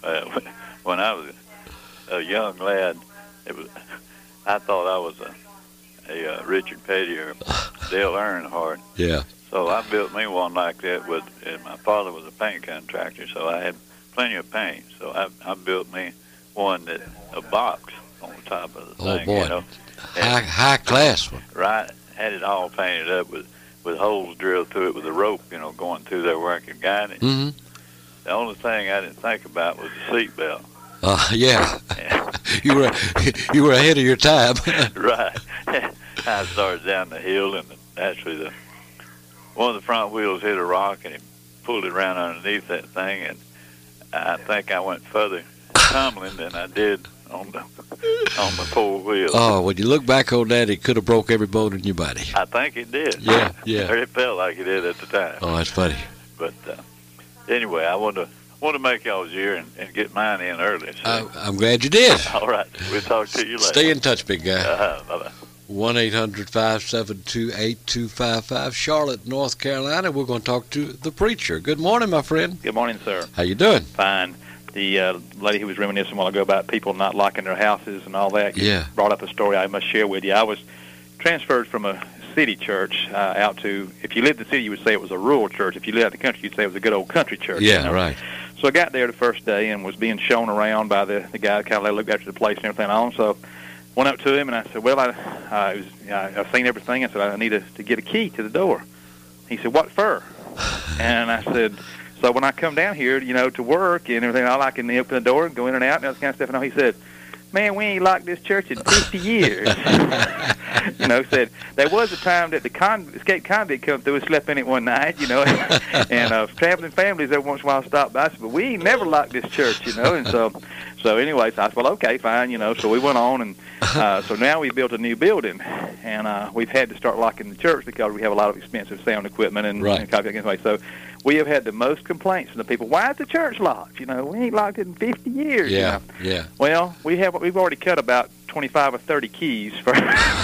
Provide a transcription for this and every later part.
When I was a young lad, I thought I was a Richard Petty or Dale Earnhardt. Yeah. So I built me one like that and my father was a paint contractor, so I had plenty of paint. So I built me one a box on the top of the thing. Oh boy, you know? high class one. Right, had it all painted up with holes drilled through it with a rope, going through there where I could guide it. Mm-hmm. The only thing I didn't think about was the seatbelt. Yeah. you were ahead of your time. Right. I started down the hill, and actually one of the front wheels hit a rock, and it pulled it around underneath that thing, and I think I went further tumbling than I did on the four wheels. Oh, when you look back on that, it could have broke every bone in your body. I think it did. Yeah. Or it felt like it did at the time. Oh, that's funny. But anyway, I want to make y'all's year and get mine in early. So. I'm glad you did. All right. We'll talk to you later. Stay in touch, big guy. Bye-bye. 1-800-572-8255, Charlotte, North Carolina. We're going to talk to the preacher. Good morning, my friend. Good morning, sir. How you doing? Fine. The lady who was reminiscing a while ago about people not liking their houses and all that brought up a story I must share with you. I was transferred from a city church out to, if you lived in the city, you would say it was a rural church. If you lived out in the country, you'd say it was a good old country church. Yeah, right. So I got there the first day and was being shown around by the guy that kind of looked after the place and everything on. So went up to him and I said, well, I've seen everything. I said, I need to get a key to the door. He said, what for? And I said, so when I come down here, to work and everything, I can open the door and go in and out and all that kind of stuff. And he said, man, we ain't locked this church in 50 years. Said there was a time that the escaped convict come through and slept in it one night, and traveling families every once in a while stopped by. I said, but we ain't never locked this church, And so anyway, so I said, well, okay, fine, So we went on, and so now we built a new building, and we've had to start locking the church because we have a lot of expensive sound equipment and copyright anyway. So we have had the most complaints from the people. Why is the church locked? We ain't locked it in 50 years. Yeah. Well, we've already cut about 25 or 30 keys for.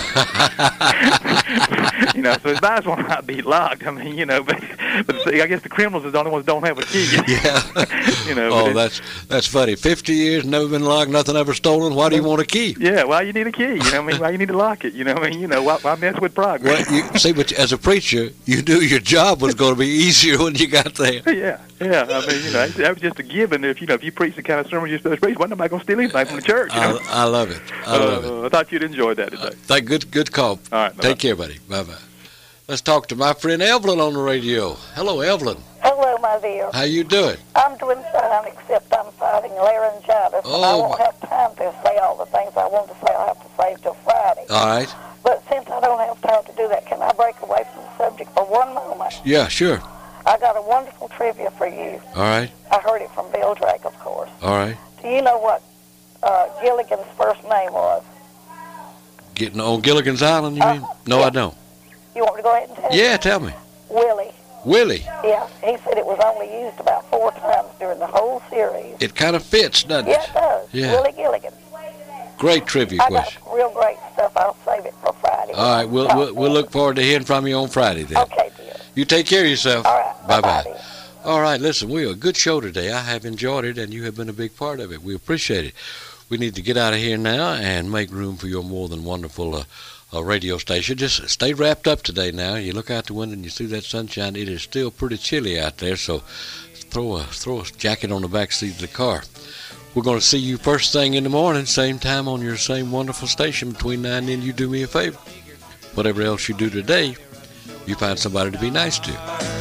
So it might as well not be locked. I mean, but see, I guess the criminals are the only ones that don't have a key. Yeah. Oh, that's funny. 50 years, never been locked, nothing ever stolen. Why do you want a key? Yeah, well, you need a key. Why you need to lock it? Why mess with progress? Well, but as a preacher, you knew your job was going to be easier when you got there. Yeah. I mean, that was just a given. If you preach the kind of sermon you're supposed to preach, why nobody going to steal anything from the church? I love it. I thought you'd enjoy that today. Good call. All right. Take care, buddy. Bye-bye. Let's talk to my friend Evelyn on the radio. Hello, Evelyn. Hello, my dear. How you doing? I'm doing fine, except I'm fighting laryngitis. Oh. And I won't have time to say all the things I want to say. I'll have to save till Friday. All right. But since I don't have time to do that, can I break away from the subject for one moment? Yeah, sure. I got a wonderful trivia for you. All right. I heard it from Bill Drake, of course. All right. Do you know what Gilligan's first name was? Getting on Gilligan's Island, you mean? No, yeah. I don't. You want me to go ahead and tell you? Yeah, tell me. Willie. Willie. Yeah, he said it was only used about 4 times during the whole series. It kind of fits, doesn't it? Yeah, it does. Yeah. Willie Gilligan. Great trivia I question. got some real great stuff. I'll save it for Friday. All right, we'll look forward to hearing from you on Friday then. Okay, dear. You take care of yourself. All right. Bye-bye. Dear. All right, listen, we have a good show today. I have enjoyed it, and you have been a big part of it. We appreciate it. We need to get out of here now and make room for your more than wonderful radio station. Just stay wrapped up today now. You look out the window and you see that sunshine. It is still pretty chilly out there, so throw a jacket on the back seat of the car. We're going to see you first thing in the morning, same time on your same wonderful station between 9 and 10. You do me a favor. Whatever else you do today, you find somebody to be nice to.